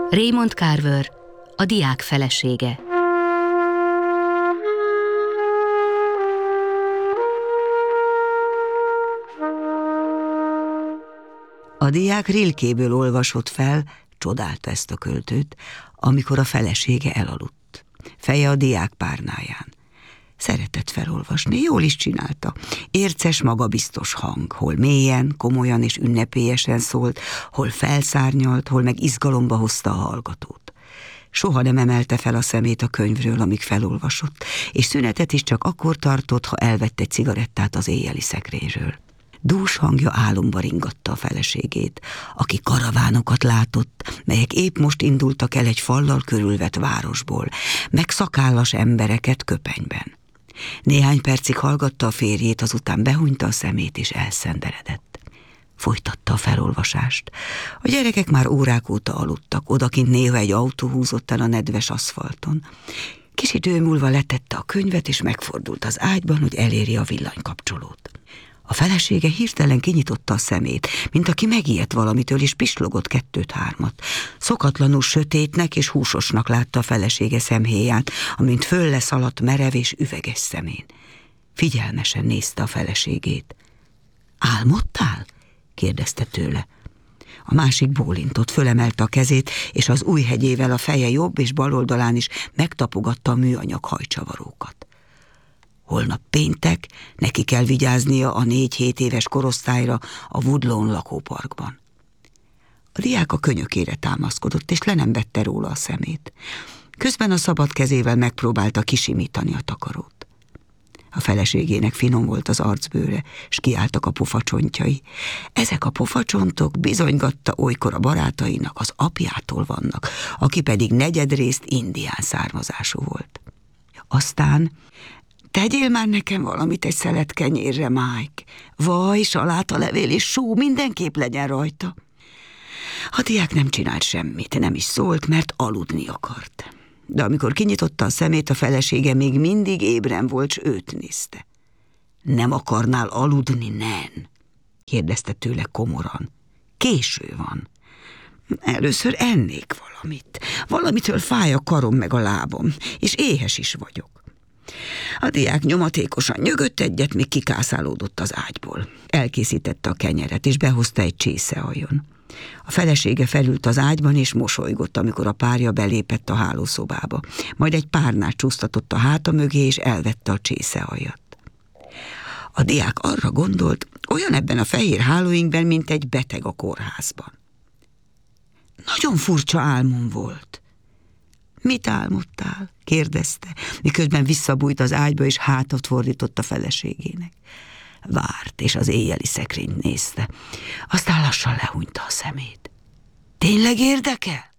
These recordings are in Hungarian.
Raymond Carver, a diák felesége. A diák Rilkéből olvasott fel, csodálta ezt a költőt, amikor a felesége elaludt. Feje a diák párnáján. Szeretett felolvasni, jól is csinálta. Érces, magabiztos hang, hol mélyen, komolyan és ünnepélyesen szólt, hol felszárnyalt, hol meg izgalomba hozta a hallgatót. Soha nem emelte fel a szemét a könyvről, amíg felolvasott, és szünetet is csak akkor tartott, ha elvett egy cigarettát az éjjeli szekrényről. Dús hangja álomba ringatta a feleségét, aki karavánokat látott, melyek épp most indultak el egy fallal körülvett városból, meg szakállas embereket köpenyben. Néhány percig hallgatta a férjét, azután behunyta a szemét és elszenderedett. Folytatta a felolvasást. A gyerekek már órák óta aludtak, odakint néha egy autó húzott el a nedves aszfalton. Kis idő múlva letette a könyvet és megfordult az ágyban, hogy eléri a villanykapcsolót. A felesége hirtelen kinyitotta a szemét, mint aki megijedt valamitől, és pislogott 2-3. Szokatlanul sötétnek és húsosnak látta a felesége szemhéját, amint föl leszaladt merev és üveges szemén. Figyelmesen nézte a feleségét. Álmodtál? Kérdezte tőle. A másik bólintott, fölemelte a kezét, és az ujjhegyével a feje jobb és bal oldalán is megtapogatta a műanyag hajcsavarókat. Holnap péntek, neki kell vigyáznia a 4-7 éves korosztályra a Woodlawn lakóparkban. A diák a könyökére támaszkodott, és le nem vette róla a szemét. Közben a szabad kezével megpróbálta kisimítani a takarót. A feleségének finom volt az arcbőre, s kiálltak a pofacsontjai. Ezek a pofacsontok, bizonygatta olykor a barátainak, az apjától vannak, aki pedig negyedrészt indián származású volt. Aztán: tegyél már nekem valamit egy szelet kenyérre, Mike. Vaj, salátalevél és só mindenképp legyen rajta. A diák nem csinált semmit, nem is szólt, mert aludni akart. De amikor kinyitotta a szemét, a felesége még mindig ébren volt, s őt nézte. Nem akarnál aludni, nem? Kérdezte tőle komoran. Késő van. Először ennék valamit. Valamitől fáj a karom meg a lábom, és éhes is vagyok. A diák nyomatékosan nyögött egyet, míg kikászálódott az ágyból. Elkészítette a kenyeret, és behozta egy csészealjon. A felesége felült az ágyban, és mosolygott, amikor a párja belépett a hálószobába. Majd egy párnát csúsztatott a háta mögé, és elvette a csészealjat. A diák arra gondolt, olyan ebben a fehér hálóinkben, mint egy beteg a kórházban. Nagyon furcsa álmom volt. Mit álmodtál? Kérdezte, miközben visszabújt az ágyba, és hátat fordított a feleségének. Várt, és az éjjeli szekrényt nézte. Aztán lassan lehúnyta a szemét. Tényleg érdekel?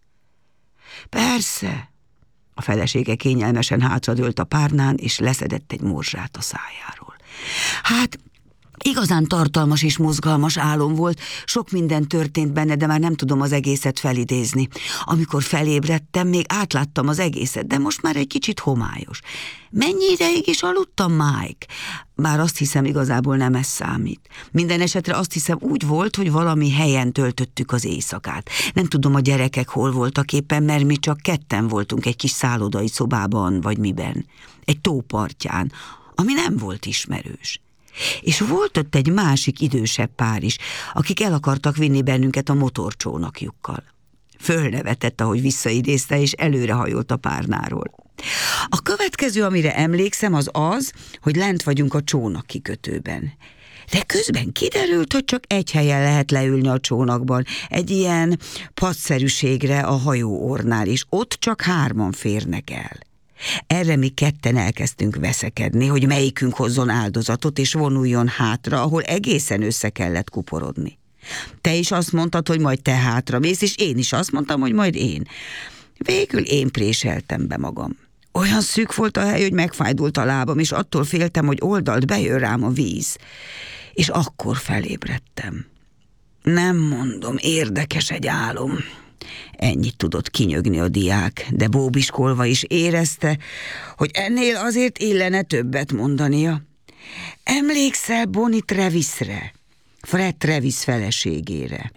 Persze. A felesége kényelmesen hátradőlt a párnán, és leszedett egy morzsát a szájáról. Hát, igazán tartalmas és mozgalmas álom volt, sok minden történt benne, de már nem tudom az egészet felidézni. Amikor felébredtem, még átláttam az egészet, de most már egy kicsit homályos. Mennyi ideig is aludtam, Mike? Bár azt hiszem, igazából nem ez számít. Minden esetre azt hiszem, úgy volt, hogy valami helyen töltöttük az éjszakát. Nem tudom, a gyerekek hol voltak éppen, mert mi csak 2 voltunk egy kis szállodai szobában, vagy miben. Egy tó partján, ami nem volt ismerős. És volt ott egy másik idősebb pár is, akik el akartak vinni bennünket a motorcsónakjukkal. Fölnevetett, ahogy visszaidézte, és előrehajolt a párnáról. A következő, amire emlékszem, az, hogy lent vagyunk a csónakkikötőben. De közben kiderült, hogy csak egy helyen lehet leülni a csónakban, egy ilyen padszerűségre a hajóornál, és ott csak 3 férnek el. Erre mi 2 elkezdtünk veszekedni, hogy melyikünk hozzon áldozatot, és vonuljon hátra, ahol egészen össze kellett kuporodni. Te is azt mondtad, hogy majd te hátra mész, és én is azt mondtam, hogy majd én. Végül én préseltem be magam. Olyan szűk volt a hely, hogy megfájdult a lábam, és attól féltem, hogy oldalt bejön rám a víz. És akkor felébredtem. Nem mondom, érdekes egy álom. Ennyit tudott kinyögni a diák, de bóbiskolva is érezte, hogy ennél azért illene többet mondania. Emlékszel Bonnie Travisre, Fred Travis feleségére?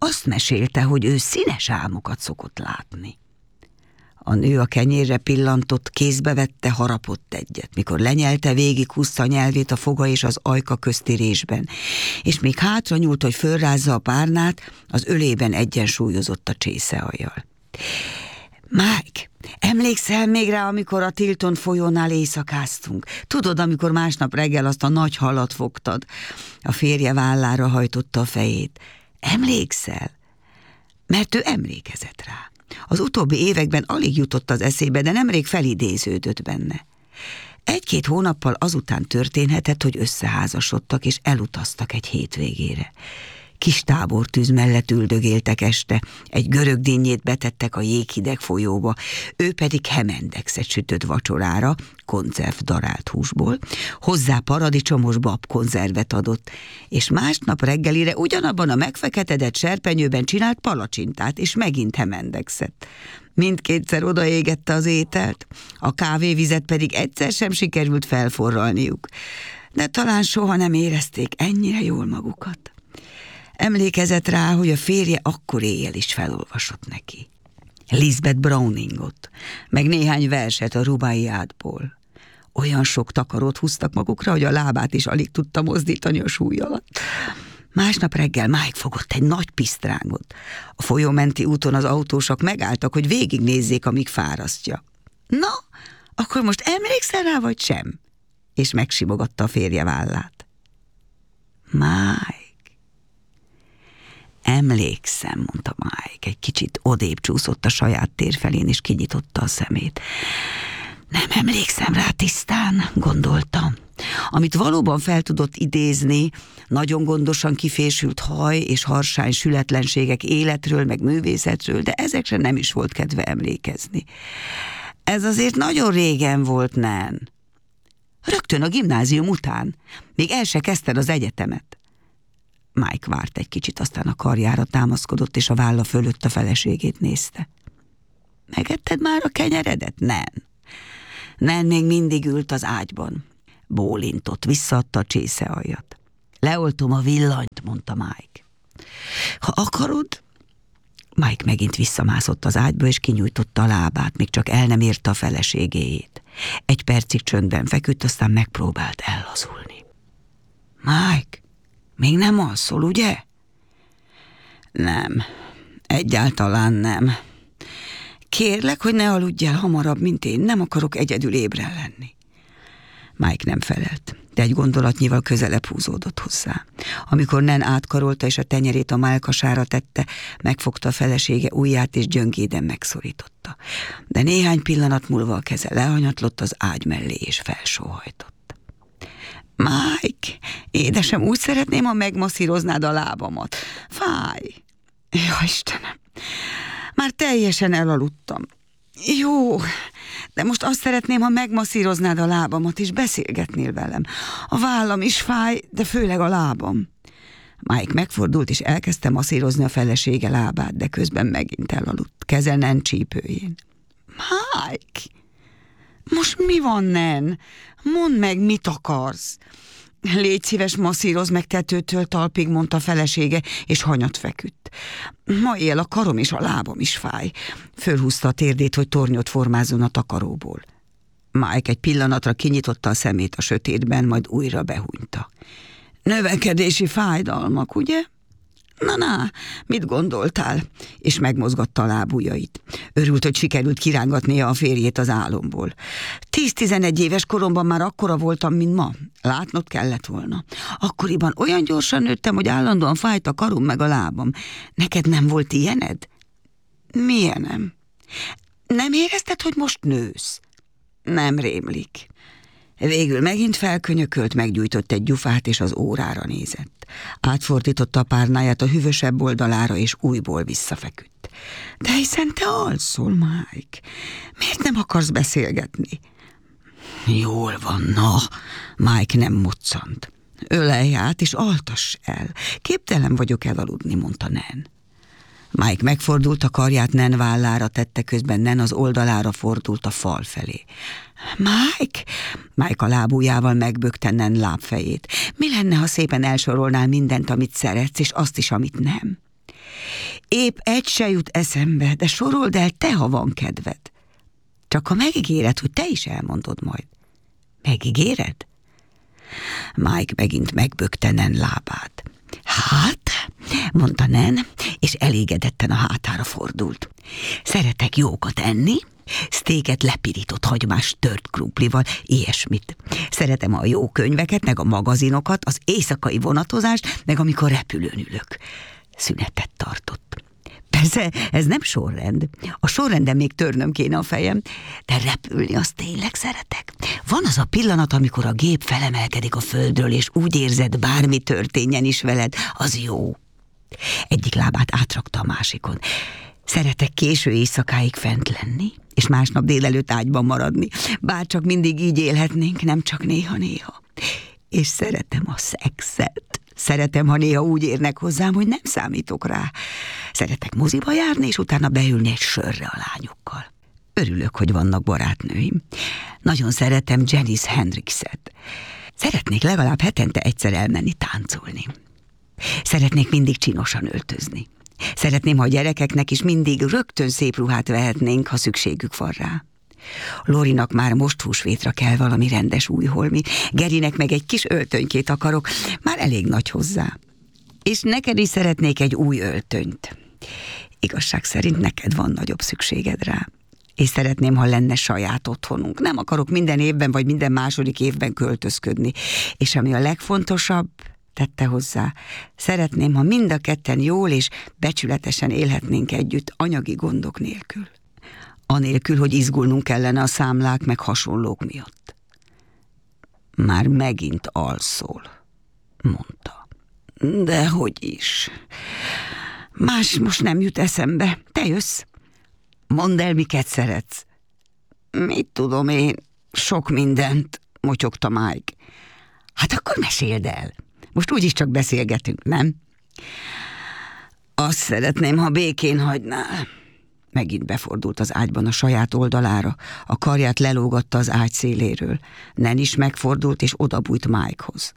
azt mesélte, hogy ő színes álmokat szokott látni. A nő a kenyérre pillantott, kézbe vette, harapott egyet, mikor lenyelte, végighúzta a nyelvét a foga és az ajka közti résben, és még hátra nyúlt, hogy fölrázza a párnát, az ölében egyensúlyozott a csészealljal. Mike, emlékszel még rá, amikor a Tilton folyónál éjszakáztunk? Tudod, amikor másnap reggel azt a nagy halat fogtad? A férje vállára hajtotta a fejét. Emlékszel? Mert ő emlékezett rá. Az utóbbi években alig jutott az eszébe, de nemrég felidéződött benne. 1-2 hónappal azután történhetett, hogy összeházasodtak és elutaztak egy hétvégére. Kis tábortűz mellett üldögéltek este, egy görög dinnyét betettek a jéghideg folyóba, ő pedig hemendexet sütött vacsorára, konzerv darált húsból, hozzá paradicsomos babkonzervet adott, és másnap reggelire ugyanabban a megfeketedett serpenyőben csinált palacsintát, és megint hemendexet. Mindkétszer odaégette az ételt, a kávévizet pedig egyszer sem sikerült felforralniuk, de talán soha nem érezték ennyire jól magukat. Emlékezett rá, hogy a férje akkor éjjel is felolvasott neki. Lisbeth Browningot, meg néhány verset a Rubáiátból. Olyan sok takarót húztak magukra, hogy a lábát is alig tudta mozdítani a súly alatt. Másnap reggel Mike fogott egy nagy pisztrángot. A folyómenti úton az autósok megálltak, hogy végignézzék, amíg fárasztja. Na, akkor most emlékszel rá, vagy sem? És megsimogatta a férje vállát. Mike. Emlékszem, mondta Mike, egy kicsit odébb csúszott a saját tér felén, és kinyitotta a szemét. Nem emlékszem rá tisztán, gondoltam. Amit valóban fel tudott idézni, nagyon gondosan kifésült haj és harsány sületlenségek életről, meg művészetről, de ezekre nem is volt kedve emlékezni. Ez azért nagyon régen volt, Nan. Rögtön a gimnázium után. Még el se kezdted az egyetemet. Mike várt egy kicsit, aztán a karjára támaszkodott, és a válla fölött a feleségét nézte. Megetted már a kenyeredet? Nem. Nan még mindig ült az ágyban. Bólintott, visszaadta a csészealjat. Leoltom a villanyt, mondta Mike. Ha akarod? Mike megint visszamászott az ágyba, és kinyújtotta a lábát, még csak el nem érte a feleségéjét. 1 percig csöndben feküdt, aztán megpróbált ellazulni. Mike, még nem alszol, ugye? Nem, egyáltalán nem. Kérlek, hogy ne aludjál hamarabb, mint én, nem akarok egyedül ébren lenni. Mike nem felelt, de egy gondolatnyival közelebb húzódott hozzá. Amikor Nan átkarolta és a tenyerét a mellkasára tette, megfogta a felesége ujját és gyöngéden megszorította. De néhány pillanat múlva a keze lehanyatlott az ágy mellé és felsóhajtott. Mike, édesem, úgy szeretném, ha megmasszíroznád a lábamat. Fáj. Ja, Istenem, már teljesen elaludtam. Jó, de most azt szeretném, ha megmasszíroznád a lábamat, és beszélgetnél velem. A vállam is fáj, de főleg a lábam. Mike megfordult, és elkezdte masszírozni a felesége lábát, de közben megint elaludt, keze Nan csípőjén. Mike, most mi van, Nan? Mondd meg, mit akarsz? Légy szíves, masszírozz meg tetőtől talpig, mondta a felesége, és hanyat feküdt. Ma éjjel a karom és a lábam is fáj. Fölhúzta a térdét, hogy tornyot formázzon a takaróból. Mike egy pillanatra kinyitotta a szemét a sötétben, majd újra behúnyta. Növekedési fájdalmak, ugye? Na, mit gondoltál? És megmozgatta a lábujjait. Örült, hogy sikerült kirángatnia a férjét az álomból. 10-11 éves koromban már akkora voltam, mint ma. Látnod kellett volna. Akkoriban olyan gyorsan nőttem, hogy állandóan fájt a karom meg a lábam. Neked nem volt ilyened? Milyenem? Nem érezted, hogy most nősz? Nem rémlik. Végül megint felkönyökölt, meggyújtott egy gyufát, és az órára nézett. Átfordította a párnáját a hűvösebb oldalára, és újból visszafeküdt. De hiszen te alszol, Mike. Miért nem akarsz beszélgetni? Jól van, na. Mike nem moccant. Ölelj át, és altass el. Képtelen vagyok elaludni, mondta Nan. Mike megfordult, a karját Nan vállára tette, közben Nan az oldalára fordult a fal felé. Mike a lábujjával megbökte Nan lábfejét. Mi lenne, ha szépen elsorolnál mindent, amit szeretsz, és azt is, amit nem? Épp egy se jut eszembe, de sorold el te, ha van kedved. Csak ha megígéred, hogy te is elmondod majd. Megígéred? Mike megint megbökte Nan lábát. Hát, mondta Nan, és elégedetten a hátára fordult. Szeretek jókat enni, sztéket lepirított hagymás tört krumplival, ilyesmit. Szeretem a jó könyveket, meg a magazinokat, az éjszakai vonatozást, meg amikor repülőn ülök. Szünetet tartott. Persze, ez nem sorrend. A sorrenden még törnöm kéne a fejem, de repülni azt tényleg szeretek. Van az a pillanat, amikor a gép felemelkedik a földről, és úgy érzed, bármi történjen is veled, az jó. Egyik lábát átrakta a másikon. Szeretek késő éjszakáig fent lenni, és másnap délelőtt ágyban maradni. Bárcsak mindig így élhetnénk, nem csak néha-néha. És szeretem a szexet. Szeretem, ha néha úgy érnek hozzám, hogy nem számítok rá. Szeretek moziba járni, és utána beülni egy sörre a lányokkal. Örülök, hogy vannak barátnőim. Nagyon szeretem Janice Hendrixet. Szeretnék legalább hetente egyszer elmenni táncolni. Szeretnék mindig csinosan öltözni. Szeretném, ha a gyerekeknek is mindig rögtön szép ruhát vehetnénk, ha szükségük van rá. Lorinak már most húsvétra kell valami rendes új holmi, Gerinek meg egy kis öltönykét akarok, már elég nagy hozzá. És neked is szeretnék egy új öltönyt. Igazság szerint neked van nagyobb szükséged rá. És szeretném, ha lenne saját otthonunk. Nem akarok minden évben vagy minden második évben költözködni. És ami a legfontosabb, tette hozzá, szeretném, ha mind a ketten jól és becsületesen élhetnénk együtt, anyagi gondok nélkül. Anélkül, hogy izgulnunk kellene a számlák meg hasonlók miatt. Már megint alszol, mondta. Dehogy is. Más most nem jut eszembe. Te jössz? Mondd el, miket szeretsz. Mit tudom én, sok mindent, motyogta Mike. Hát akkor meséld el. Most úgyis csak beszélgetünk, nem? Azt szeretném, ha békén hagynál. Megint befordult az ágyban a saját oldalára, a karját lelógatta az ágy széléről. Nan is megfordult, és odabújt Mikehoz.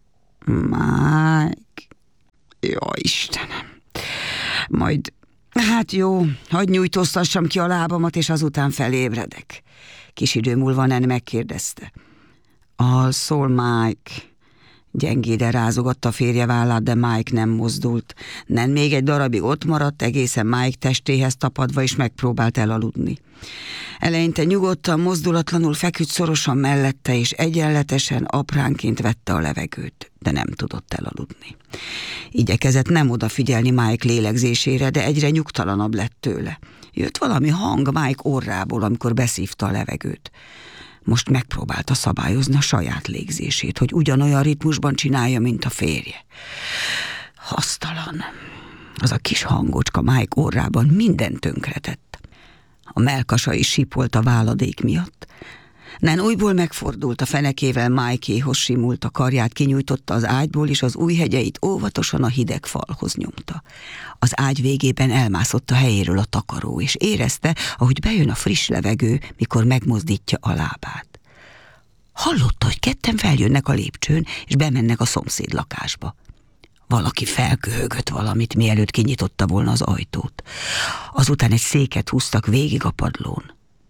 Mike... Jó, Istenem... Majd... Hát jó, hadd nyújtóztassam ki a lábamat, és azután felébredek. Kis idő múlva Nan megkérdezte. Alszol, Mike? Gyengéden rázogatta a férje vállát, de Mike nem mozdult. Nan még egy darabig ott maradt, egészen Mike testéhez tapadva, és megpróbált elaludni. Eleinte nyugodtan, mozdulatlanul feküdt szorosan mellette, és egyenletesen, apránként vette a levegőt, de nem tudott elaludni. Igyekezett nem odafigyelni Mike lélegzésére, de egyre nyugtalanabb lett tőle. Jött valami hang Mike orrából, amikor beszívta a levegőt. Most megpróbálta szabályozni a saját légzését, hogy ugyanolyan ritmusban csinálja, mint a férje. Hasztalan. Az a kis hangocska Mike orrában mindent tönkretett. A mellkasa is sípolt a váladék miatt. Nan újból megfordult, a fenekével Mike-éhoz simult, a karját kinyújtotta az ágyból, és az ujjhegyeit óvatosan a hideg falhoz nyomta. Az ágy végében elmászott a helyéről a takaró, és érezte, ahogy bejön a friss levegő, mikor megmozdítja a lábát. Hallotta, hogy ketten feljönnek a lépcsőn, és bemennek a szomszéd lakásba. Valaki felköhögött valamit, mielőtt kinyitotta volna az ajtót. Azután egy széket húztak végig a padlón.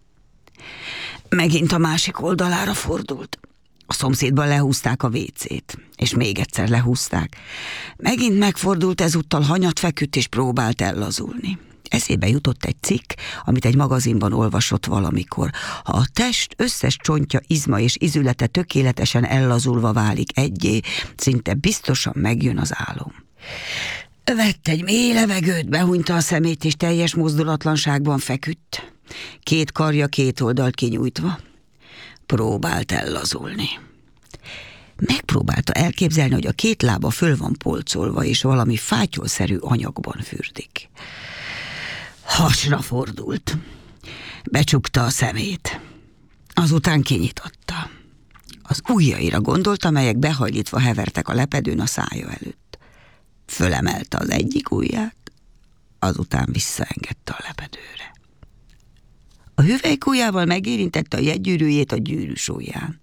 Megint a másik oldalára fordult. A szomszédban lehúzták a vécét, és még egyszer lehúzták. Megint megfordult, ezúttal hanyat feküdt, és próbált ellazulni. Eszébe jutott egy cikk, amit egy magazinban olvasott valamikor. Ha a test összes csontja, izma és izülete tökéletesen ellazulva válik egyé, szinte biztosan megjön az álom. Vett egy mély levegőt, behunyta a szemét, és teljes mozdulatlanságban feküdt. Két karja két oldalt kinyújtva. Próbált ellazulni. Megpróbálta elképzelni, hogy a két lába föl van polcolva, és valami fátyolszerű anyagban fürdik. Hasra fordult. Becsukta a szemét. Azután kinyitotta. Az ujjaira gondolt, amelyek behajlítva hevertek a lepedőn a szája előtt. Fölemelte az egyik ujját, azután visszaengedte a lepedőre. A hüvelykujjával megérintette a jegygyűrűjét a gyűrűs ujján.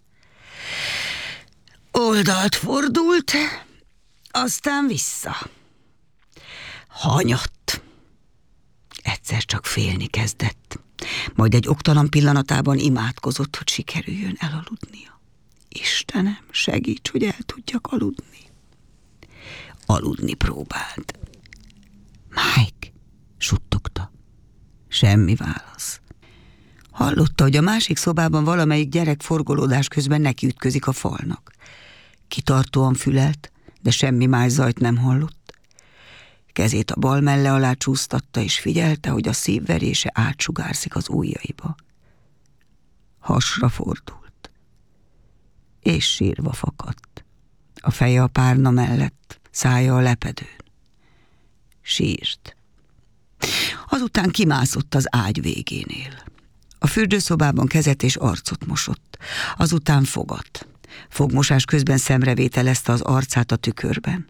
Oldalt fordult, aztán vissza. Hanyatt, Egyszer csak félni kezdett. Majd egy oktalan pillanatában imádkozott, hogy sikerüljön elaludnia. Istenem, segíts, hogy el tudjak aludni. Aludni próbált. Mike, suttogta. Semmi válasz. Hallotta, hogy a másik szobában valamelyik gyerek forgolódás közben nekiütközik a falnak. Kitartóan fülelt, de semmi más zajt nem hallott. Kezét a bal melle alá csúsztatta, és figyelte, hogy a szívverése átsugárzik az ujjaiba. Hasra fordult, és sírva fakadt. A feje a párna mellett, szája a lepedőn. Sírt. Azután kimászott az ágy végénél. A fürdőszobában kezet és arcot mosott. Azután fogat. Fogmosás közben szemrevételezte az arcát a tükörben.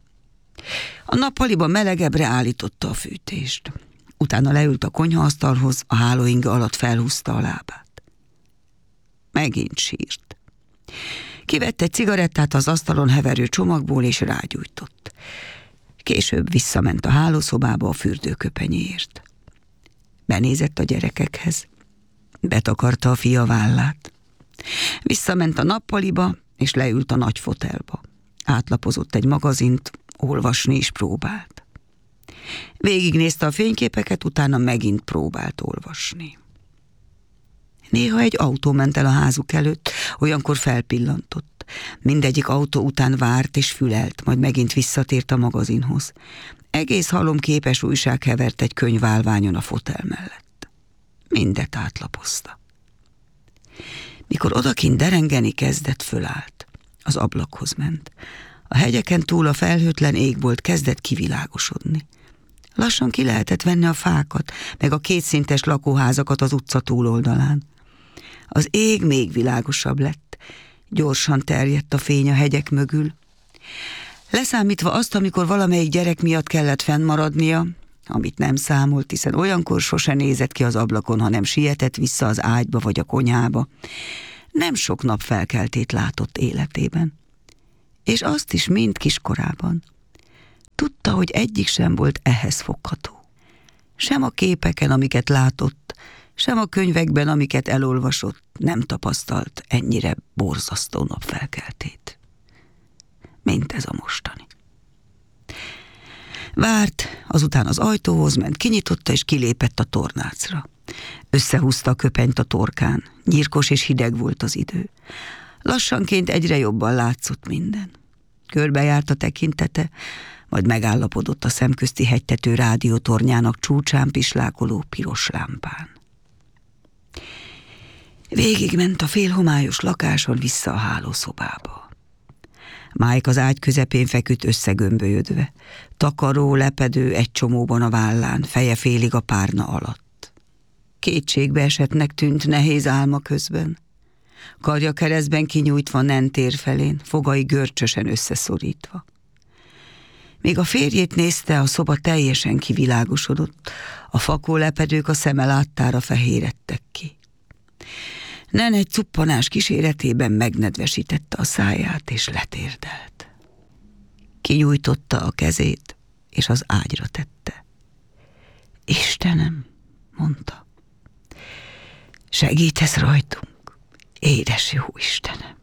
A nappaliban melegebbre állította a fűtést. Utána leült a konyhaasztalhoz, a hálóinge alatt felhúzta a lábát. Megint sírt. Kivett egy cigarettát az asztalon heverő csomagból, és rágyújtott. Később visszament a hálószobába a fürdőköpenyéért. Benézett a gyerekekhez. Betakarta a fia vállát. Visszament a nappaliba, és leült a nagy fotelba. Átlapozott egy magazint, olvasni is próbált. Végignézte a fényképeket, utána megint próbált olvasni. Néha egy autó ment el a házuk előtt, olyankor felpillantott. Mindegyik autó után várt és fülelt, majd megint visszatért a magazinhoz. Egész halomképes újság hevert egy könyválványon a fotel mellett. Mindet átlapozta. Mikor odakint derengeni kezdett, fölállt. Az ablakhoz ment. A hegyeken túl a felhőtlen égbolt kezdett kivilágosodni. Lassan ki lehetett venni a fákat, meg a kétszintes lakóházakat az utca túloldalán. Az ég még világosabb lett. Gyorsan terjedt a fény a hegyek mögül. Leszámítva azt, amikor valamelyik gyerek miatt kellett fennmaradnia, amit nem számolt, hiszen olyankor sose nézett ki az ablakon, hanem sietett vissza az ágyba vagy a konyhába. Nem sok nap felkeltét látott életében. És azt is mind kiskorában. Tudta, hogy egyik sem volt ehhez fogható. Sem a képeken, amiket látott, sem a könyvekben, amiket elolvasott, nem tapasztalt ennyire borzasztó napfelkeltét, mint ez a mostani. Várt, azután az ajtóhoz ment, kinyitotta és kilépett a tornácra. Összehúzta a köpenyt a torkán, nyírkos és hideg volt az idő. Lassanként egyre jobban látszott minden. Körbejárt a tekintete, majd megállapodott a szemközti hegytető rádiótornyának csúcsán pislákoló piros lámpán. Végigment a félhomályos lakáson vissza a hálószobába. Mike az ágy közepén feküdt összegömbölyödve, takaró, lepedő egy csomóban a vállán, feje félig a párna alatt. Kétségbe esettnek tűnt nehéz álma közben. Karja keresztben kinyújtva nentér felén, fogai görcsösen összeszorítva. Még a férjét nézte, a szoba teljesen kivilágosodott, a fakólepedők a szeme láttára fehéredtek ki. Nen egy cuppanás kíséretében megnedvesítette a száját, és letérdelt. Kinyújtotta a kezét, és az ágyra tette. Istenem, mondta, segítesz rajtunk, édes jó Istenem.